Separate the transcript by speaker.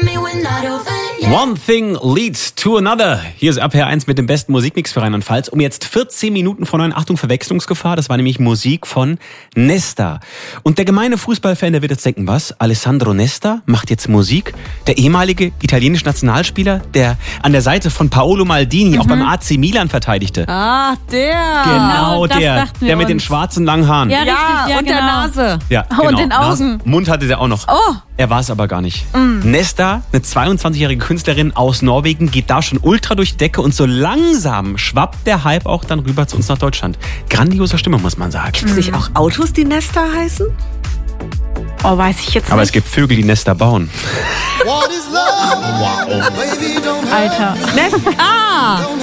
Speaker 1: One thing leads to another. Hier ist RPR 1 mit dem besten Musikmix für Rheinland-Pfalz. Um jetzt 14 Minuten vor 9. Achtung, Verwechslungsgefahr. Das war nämlich Musik von Nesta. Und der gemeine Fußballfan, der wird jetzt denken, was? Alessandro Nesta macht jetzt Musik? Der ehemalige italienische Nationalspieler, der an der Seite von Paolo Maldini auch beim AC Milan verteidigte.
Speaker 2: Ah, der.
Speaker 1: Genau,
Speaker 2: das
Speaker 1: der
Speaker 2: dachten wir
Speaker 1: mit den
Speaker 2: uns.
Speaker 1: schwarzen langen Haaren.
Speaker 2: Ja, richtig, ja,
Speaker 3: und
Speaker 2: genau.
Speaker 3: der Nase.
Speaker 1: Ja,
Speaker 2: Und
Speaker 1: genau.
Speaker 2: den Augen.
Speaker 1: Mund hatte der auch noch.
Speaker 2: Oh.
Speaker 1: Er war es aber gar nicht. Nesta, eine 22-jährige Künstlerin aus Norwegen, geht da schon ultra durch die Decke und so langsam schwappt der Hype auch dann rüber zu uns nach Deutschland. Grandioser Stimme, muss man sagen.
Speaker 3: Gibt es nicht auch Autos, die Nesta heißen?
Speaker 2: Oh, weiß ich jetzt
Speaker 1: Aber
Speaker 2: nicht.
Speaker 1: es gibt Vögel, die Nester bauen.
Speaker 2: Alter.
Speaker 3: Nesta!